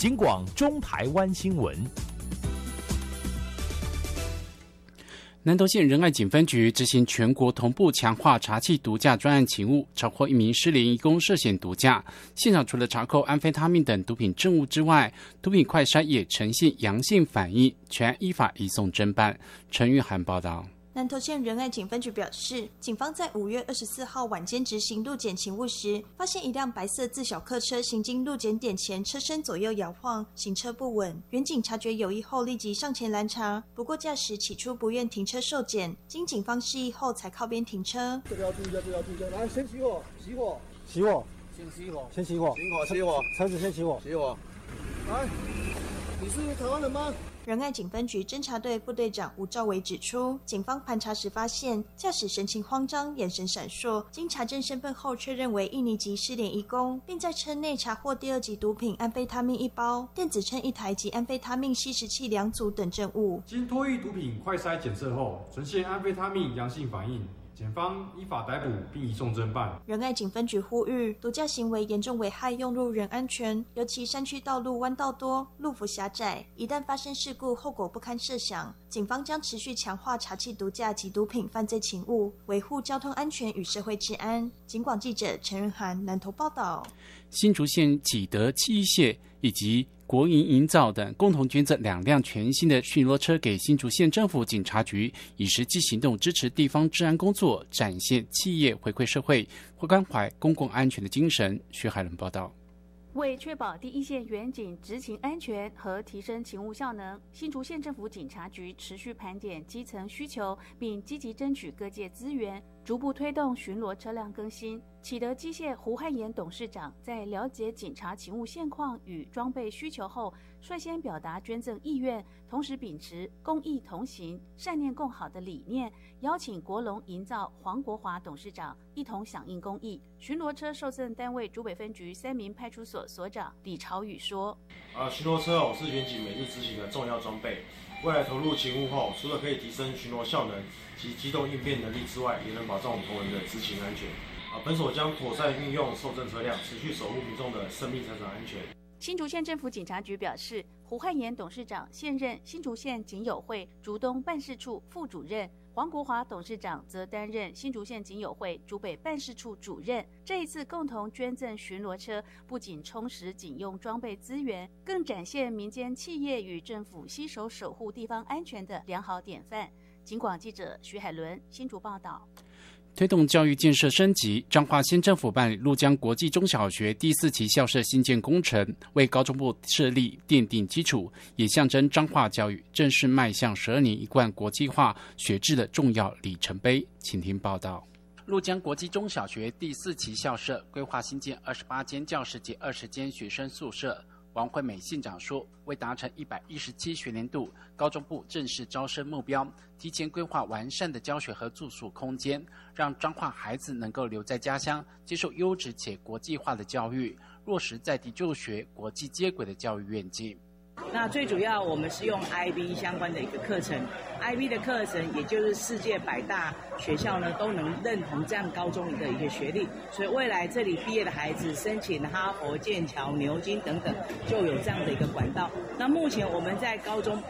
警广中台湾新闻。 南投县仁爱警分局执行全国同步强化查缉毒驾专案勤务，查获一名失联移工涉嫌毒驾。现场除了查扣安非他命等毒品证物之外，毒品快筛也呈现阳性反应，全案依法移送侦办。陈玉涵报道。 南投县仁爱警分局表示，警方在5月24号晚间执行路检勤务时，发现一辆白色自小客车行经路检点前，车身左右摇晃，行车不稳。员警察觉有异后，立即上前拦查，不过驾驶起初不愿停车受检，经警方示意后才靠边停车。 这个要注意一下，这个要注意一下，来，先熄火，熄火， 熄火， 先熄火， 先熄火， 熄火， 车子先熄火， 熄火。来，你是台湾人吗？ 仁爱警分局侦查队副队长吴兆伟指出，警方盘查时发现驾驶神情慌张，眼神闪烁，经查证身份后确认为印尼籍失联移工，并在车内查获第2级毒品安非他命1包、电子秤1台及安非他命吸食器2组等证物。 经脱液毒品快筛检测后，呈现安非他命阳性反应。检方依法逮捕并移送侦办。 仁爱警分局呼吁，毒驾行为严重危害用路人安全，尤其山区道路弯道多、路幅狭窄，一旦发生事故，后果不堪设想。警方将持续强化查缉毒驾及毒品犯罪勤务，维护交通安全与社会治安。警广记者陈仁涵南投报道。 新竹县启德器械以及国营营造等共同捐赠2辆全新的巡逻车给新竹县政府警察局，以实际行动支持地方治安工作，展现企业回馈社会、关怀公共安全的精神。徐海伦报道。 为确保第一线员警执勤安全和提升勤务效能，新竹县政府警察局持续盘点基层需求，并积极争取各界资源，逐步推动巡逻车辆更新。启德机械胡汉言董事长在了解警察勤务现况与装备需求后，率先表达捐赠意愿，同时秉持公益同行、善念共好的理念，邀请国龙营造黄国华董事长一同响应公益。巡逻车受赠单位竹北分局3名派出所所长李朝宇说： 巡逻车是员警每日执行的重要装备，未来投入勤务后，除了可以提升巡逻效能及机动应变能力之外，也能保障我们同仁的执勤安全。本所将妥善运用受赠车辆，持续守护民众的生命财产安全。 新竹县政府警察局表示，胡汉言董事长现任新竹县警友会竹东办事处副主任，黄国华董事长则担任新竹县警友会竹北办事处主任。这一次共同捐赠巡逻车，不仅充实警用装备资源，更展现民间企业与政府携手守护地方安全的良好典范。警广记者徐海伦新竹报道。 推动教育建设升级，彰化县政府办理鹭江国际中小学第4期校舍新建工程，为高中部设立奠定基础，也象征彰化教育正式迈向12年一贯国际化学制的重要里程碑。请听报道。鹭江国际中小学第4期校舍规划新建28间教室及20间学生宿舍。王惠美县长说，为达成117学年度高中部正式招生目标，提前规划完善的教学和住宿空间，让彰化孩子能够留在家乡，接受优质且国际化的教育，落实在地就学、国际接轨的教育愿景。 那最主要我们是用 IB 相关的一个课程， IB 的课程也就是世界100大学校呢都能认同这样高中的一个学历，所以未来这里毕业的孩子申请哈佛、剑桥、牛津等等就有这样的一个管道。那目前我们在高中